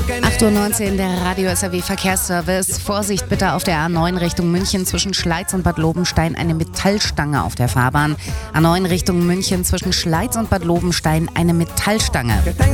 8:19 Uhr, der Radio SAW Verkehrsservice. Vorsicht bitte auf der A9 Richtung München zwischen Schleiz und Bad Lobenstein eine Metallstange auf der Fahrbahn. A9 Richtung München zwischen Schleiz und Bad Lobenstein eine Metallstange.